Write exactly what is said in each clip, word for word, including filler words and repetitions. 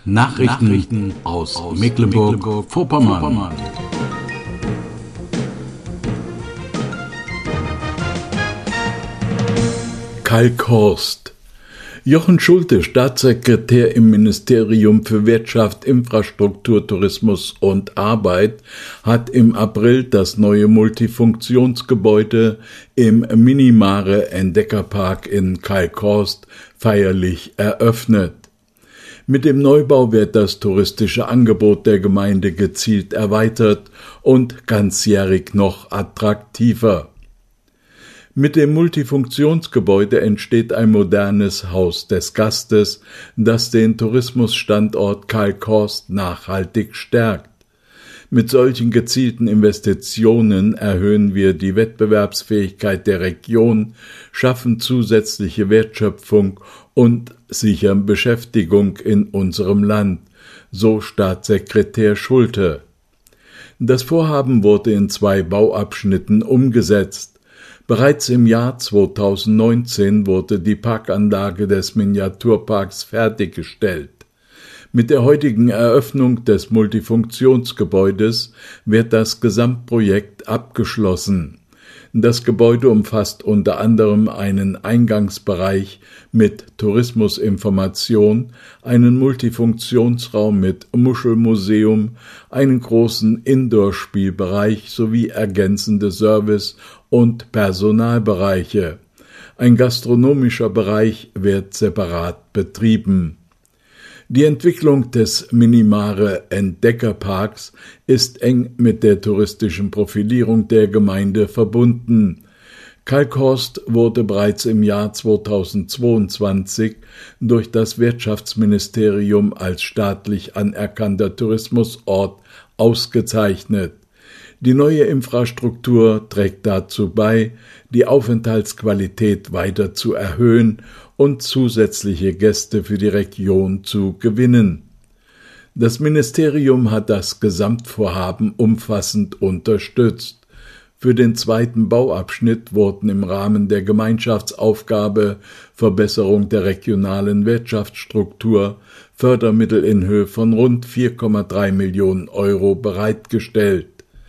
Nachrichten, Nachrichten aus, aus Mecklenburg-Vorpommern. Kalkhorst. Jochen Schulte, Staatssekretär im Ministerium für Wirtschaft, Infrastruktur, Tourismus und Arbeit, hat im April das neue Multifunktionsgebäude im Minimare Entdeckerpark in Kalkhorst feierlich eröffnet. Mit dem Neubau wird das touristische Angebot der Gemeinde gezielt erweitert und ganzjährig noch attraktiver. Mit dem Multifunktionsgebäude entsteht ein modernes Haus des Gastes, das den Tourismusstandort Kalkhorst nachhaltig stärkt. Mit solchen gezielten Investitionen erhöhen wir die Wettbewerbsfähigkeit der Region, schaffen zusätzliche Wertschöpfung und sichern Beschäftigung in unserem Land, so Staatssekretär Schulte. Das Vorhaben wurde in zwei Bauabschnitten umgesetzt. Bereits im Jahr zweitausendneunzehn wurde die Parkanlage des Miniaturparks fertiggestellt. Mit der heutigen Eröffnung des Multifunktionsgebäudes wird das Gesamtprojekt abgeschlossen. Das Gebäude umfasst unter anderem einen Eingangsbereich mit Tourismusinformation, einen Multifunktionsraum mit Muschelmuseum, einen großen Indoor-Spielbereich sowie ergänzende Service- und Personalbereiche. Ein gastronomischer Bereich wird separat betrieben. Die Entwicklung des Minimare Entdeckerparks ist eng mit der touristischen Profilierung der Gemeinde verbunden. Kalkhorst wurde bereits im Jahr zweitausendzweiundzwanzig durch das Wirtschaftsministerium als staatlich anerkannter Tourismusort ausgezeichnet. Die neue Infrastruktur trägt dazu bei, die Aufenthaltsqualität weiter zu erhöhen und zusätzliche Gäste für die Region zu gewinnen. Das Ministerium hat das Gesamtvorhaben umfassend unterstützt. Für den zweiten Bauabschnitt wurden im Rahmen der Gemeinschaftsaufgabe Verbesserung der regionalen Wirtschaftsstruktur Fördermittel in Höhe von rund vier Komma drei Millionen Euro bereitgestellt.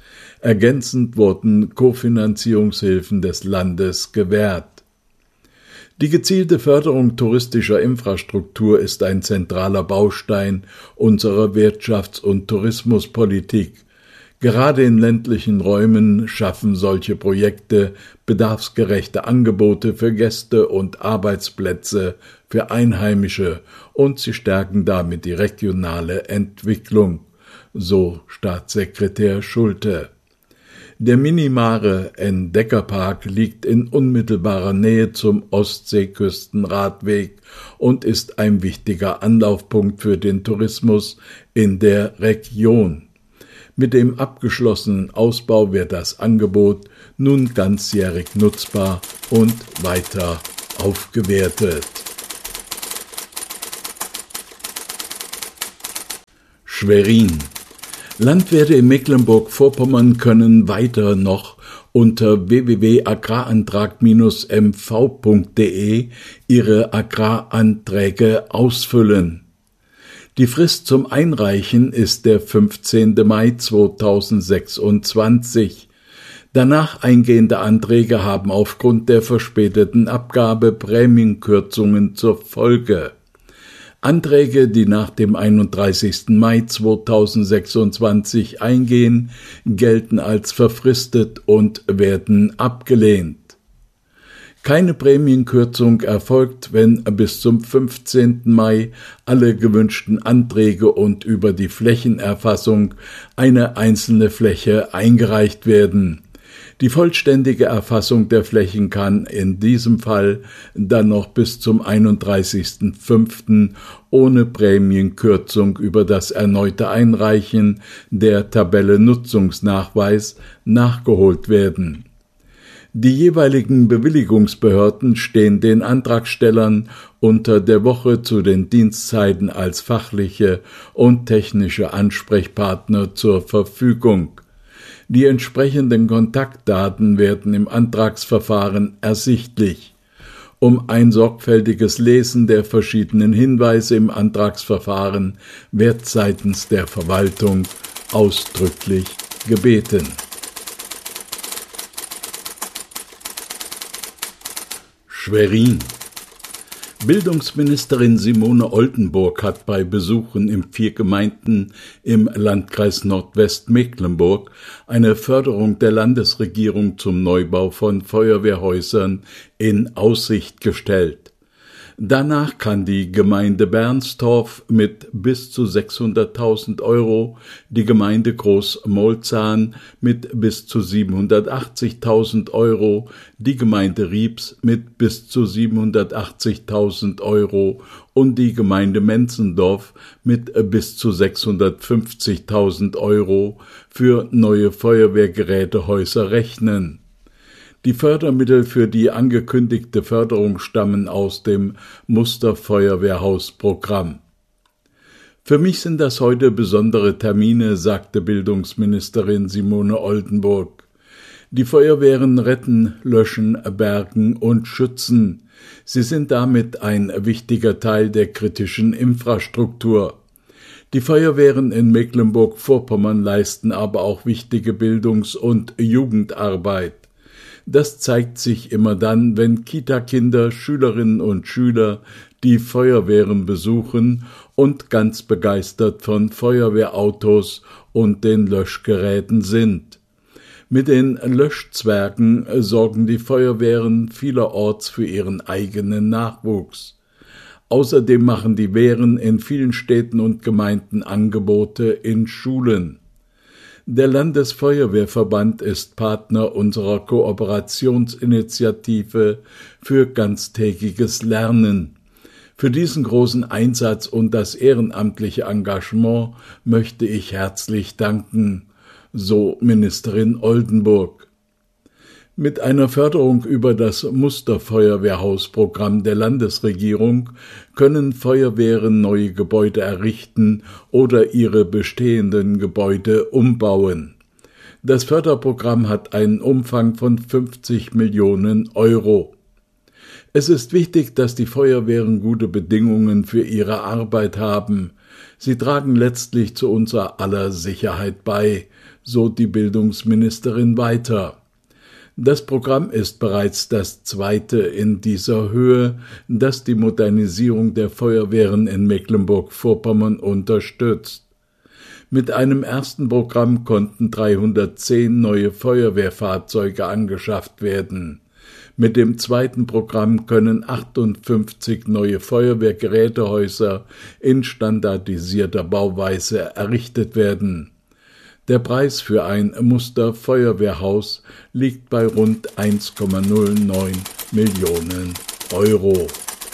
Ergänzend wurden Kofinanzierungshilfen des Landes gewährt. Die gezielte Förderung touristischer Infrastruktur ist ein zentraler Baustein unserer Wirtschafts- und Tourismuspolitik. Gerade in ländlichen Räumen schaffen solche Projekte bedarfsgerechte Angebote für Gäste und Arbeitsplätze für Einheimische und sie stärken damit die regionale Entwicklung, so Staatssekretär Schulte. Der Minimare Entdeckerpark liegt in unmittelbarer Nähe zum Ostseeküstenradweg und ist ein wichtiger Anlaufpunkt für den Tourismus in der Region. Mit dem abgeschlossenen Ausbau wird das Angebot nun ganzjährig nutzbar und weiter aufgewertet. Schwerin. Landwirte in Mecklenburg-Vorpommern können weiter noch unter w w w punkt agrarantrag Bindestrich m v punkt d e ihre Agraranträge ausfüllen. Die Frist zum Einreichen ist der fünfzehnten Mai zweitausendsechsundzwanzig. Danach eingehende Anträge haben aufgrund der verspäteten Abgabe Prämienkürzungen zur Folge. Anträge, die nach dem einunddreißigsten Mai zweitausendsechsundzwanzig eingehen, gelten als verfristet und werden abgelehnt. Keine Prämienkürzung erfolgt, wenn bis zum fünfzehnten Mai alle gewünschten Anträge und über die Flächenerfassung eine einzelne Fläche eingereicht werden. Die vollständige Erfassung der Flächen kann in diesem Fall dann noch bis zum einunddreißigsten fünften ohne Prämienkürzung über das erneute Einreichen der Tabelle Nutzungsnachweis nachgeholt werden. Die jeweiligen Bewilligungsbehörden stehen den Antragstellern unter der Woche zu den Dienstzeiten als fachliche und technische Ansprechpartner zur Verfügung. Die entsprechenden Kontaktdaten werden im Antragsverfahren ersichtlich. Um ein sorgfältiges Lesen der verschiedenen Hinweise im Antragsverfahren wird seitens der Verwaltung ausdrücklich gebeten. Schwerin. Bildungsministerin Simone Oldenburg hat bei Besuchen in vier Gemeinden im Landkreis Nordwestmecklenburg eine Förderung der Landesregierung zum Neubau von Feuerwehrhäusern in Aussicht gestellt. Danach kann die Gemeinde Bernstorf mit bis zu sechshunderttausend Euro, die Gemeinde Großmolzahn mit bis zu siebenhundertachtzigtausend Euro, die Gemeinde Riebs mit bis zu siebenhundertachtzigtausend Euro und die Gemeinde Menzendorf mit bis zu sechshundertfünfzigtausend Euro für neue Feuerwehrgerätehäuser rechnen. Die Fördermittel für die angekündigte Förderung stammen aus dem Musterfeuerwehrhausprogramm. Für mich sind das heute besondere Termine, sagte Bildungsministerin Simone Oldenburg. Die Feuerwehren retten, löschen, bergen und schützen. Sie sind damit ein wichtiger Teil der kritischen Infrastruktur. Die Feuerwehren in Mecklenburg-Vorpommern leisten aber auch wichtige Bildungs- und Jugendarbeit. Das zeigt sich immer dann, wenn Kita-Kinder, Schülerinnen und Schüler die Feuerwehren besuchen und ganz begeistert von Feuerwehrautos und den Löschgeräten sind. Mit den Löschzwergen sorgen die Feuerwehren vielerorts für ihren eigenen Nachwuchs. Außerdem machen die Wehren in vielen Städten und Gemeinden Angebote in Schulen. Der Landesfeuerwehrverband ist Partner unserer Kooperationsinitiative für ganztägiges Lernen. Für diesen großen Einsatz und das ehrenamtliche Engagement möchte ich herzlich danken, so Ministerin Oldenburg. Mit einer Förderung über das Musterfeuerwehrhausprogramm der Landesregierung können Feuerwehren neue Gebäude errichten oder ihre bestehenden Gebäude umbauen. Das Förderprogramm hat einen Umfang von fünfzig Millionen Euro. Es ist wichtig, dass die Feuerwehren gute Bedingungen für ihre Arbeit haben. Sie tragen letztlich zu unser aller Sicherheit bei, so die Bildungsministerin weiter. Das Programm ist bereits das zweite in dieser Höhe, das die Modernisierung der Feuerwehren in Mecklenburg-Vorpommern unterstützt. Mit einem ersten Programm konnten dreihundertzehn neue Feuerwehrfahrzeuge angeschafft werden. Mit dem zweiten Programm können achtundfünfzig neue Feuerwehrgerätehäuser in standardisierter Bauweise errichtet werden. Der Preis für ein Musterfeuerwehrhaus liegt bei rund eins Komma null neun Millionen Euro.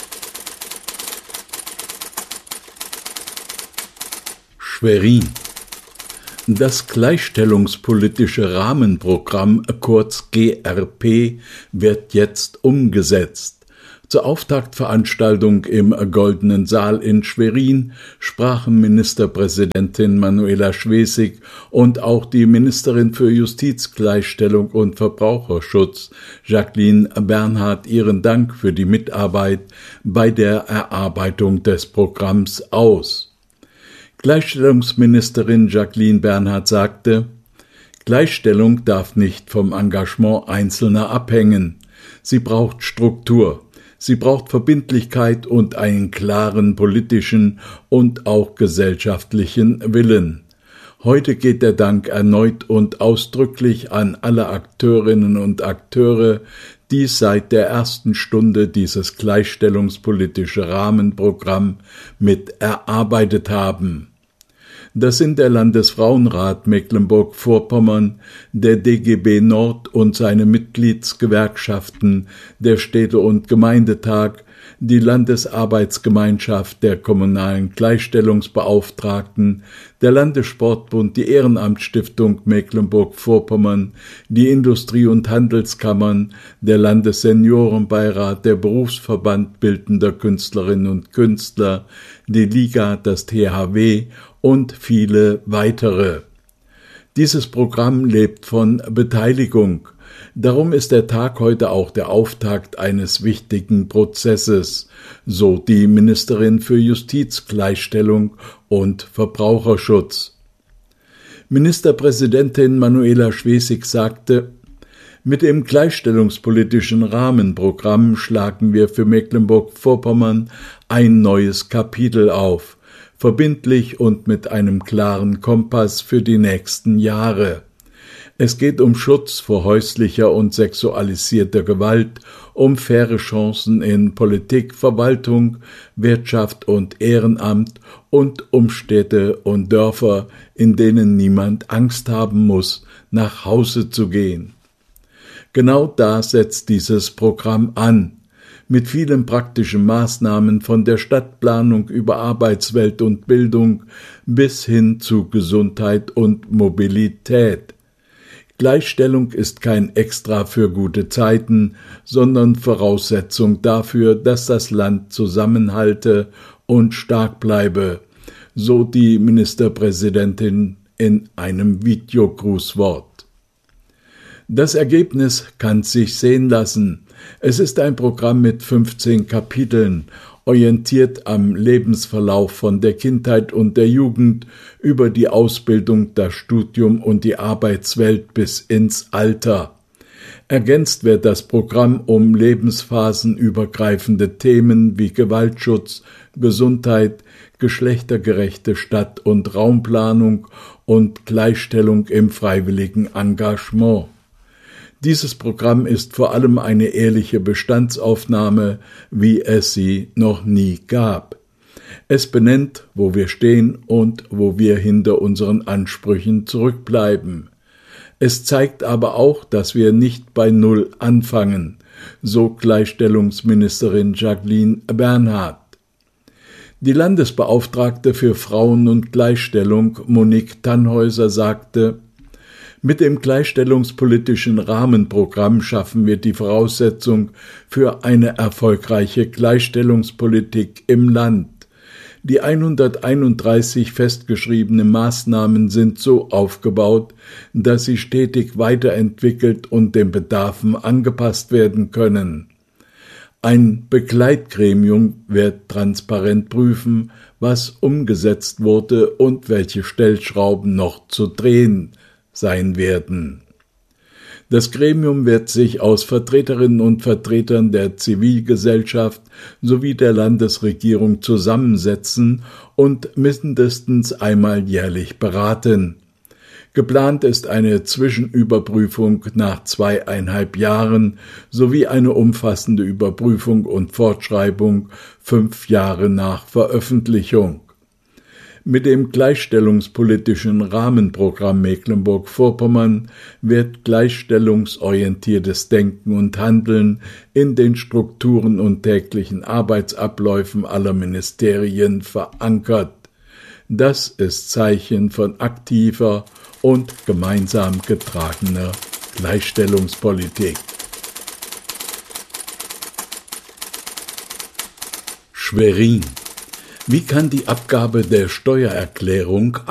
Schwerin. Das gleichstellungspolitische Rahmenprogramm, kurz G R P, wird jetzt umgesetzt. Zur Auftaktveranstaltung im Goldenen Saal in Schwerin sprachen Ministerpräsidentin Manuela Schwesig und auch die Ministerin für Justiz, Gleichstellung und Verbraucherschutz, Jacqueline Bernhard, ihren Dank für die Mitarbeit bei der Erarbeitung des Programms aus. Gleichstellungsministerin Jacqueline Bernhard sagte: Gleichstellung darf nicht vom Engagement Einzelner abhängen. Sie braucht Struktur. Sie braucht Verbindlichkeit und einen klaren politischen und auch gesellschaftlichen Willen. Heute geht der Dank erneut und ausdrücklich an alle Akteurinnen und Akteure, die seit der ersten Stunde dieses gleichstellungspolitische Rahmenprogramm mit erarbeitet haben. Das sind der Landesfrauenrat Mecklenburg-Vorpommern, der D G B Nord und seine Mitgliedsgewerkschaften, der Städte- und Gemeindetag, die Landesarbeitsgemeinschaft der kommunalen Gleichstellungsbeauftragten, der Landessportbund, die Ehrenamtsstiftung Mecklenburg-Vorpommern, die Industrie- und Handelskammern, der Landesseniorenbeirat, der Berufsverband bildender Künstlerinnen und Künstler, die Liga, das T H W und viele weitere. Dieses Programm lebt von Beteiligung. Darum ist der Tag heute auch der Auftakt eines wichtigen Prozesses, so die Ministerin für Justiz, Gleichstellung und Verbraucherschutz. Ministerpräsidentin Manuela Schwesig sagte: Mit dem gleichstellungspolitischen Rahmenprogramm schlagen wir für Mecklenburg-Vorpommern ein neues Kapitel auf, verbindlich und mit einem klaren Kompass für die nächsten Jahre. Es geht um Schutz vor häuslicher und sexualisierter Gewalt, um faire Chancen in Politik, Verwaltung, Wirtschaft und Ehrenamt und um Städte und Dörfer, in denen niemand Angst haben muss, nach Hause zu gehen. Genau da setzt dieses Programm an, mit vielen praktischen Maßnahmen von der Stadtplanung über Arbeitswelt und Bildung bis hin zu Gesundheit und Mobilität. Gleichstellung ist kein Extra für gute Zeiten, sondern Voraussetzung dafür, dass das Land zusammenhalte und stark bleibe, so die Ministerpräsidentin in einem Videogrußwort. Das Ergebnis kann sich sehen lassen. Es ist ein Programm mit fünfzehn Kapiteln, orientiert am Lebensverlauf von der Kindheit und der Jugend über die Ausbildung, das Studium und die Arbeitswelt bis ins Alter. Ergänzt wird das Programm um lebensphasenübergreifende Themen wie Gewaltschutz, Gesundheit, geschlechtergerechte Stadt- und Raumplanung und Gleichstellung im freiwilligen Engagement. Dieses Programm ist vor allem eine ehrliche Bestandsaufnahme, wie es sie noch nie gab. Es benennt, wo wir stehen und wo wir hinter unseren Ansprüchen zurückbleiben. Es zeigt aber auch, dass wir nicht bei Null anfangen, so Gleichstellungsministerin Jacqueline Bernhard. Die Landesbeauftragte für Frauen und Gleichstellung, Monique Tannhäuser, sagte: Mit dem gleichstellungspolitischen Rahmenprogramm schaffen wir die Voraussetzung für eine erfolgreiche Gleichstellungspolitik im Land. Die hunderteinunddreißig festgeschriebenen Maßnahmen sind so aufgebaut, dass sie stetig weiterentwickelt und den Bedarfen angepasst werden können. Ein Begleitgremium wird transparent prüfen, was umgesetzt wurde und welche Stellschrauben noch zu drehen sein werden. Das Gremium wird sich aus Vertreterinnen und Vertretern der Zivilgesellschaft sowie der Landesregierung zusammensetzen und mindestens einmal jährlich beraten. Geplant ist eine Zwischenüberprüfung nach zweieinhalb Jahren sowie eine umfassende Überprüfung und Fortschreibung fünf Jahre nach Veröffentlichung. Mit dem gleichstellungspolitischen Rahmenprogramm Mecklenburg-Vorpommern wird gleichstellungsorientiertes Denken und Handeln in den Strukturen und täglichen Arbeitsabläufen aller Ministerien verankert. Das ist Zeichen von aktiver und gemeinsam getragener Gleichstellungspolitik. Schwerin. Wie kann die Abgabe der Steuererklärung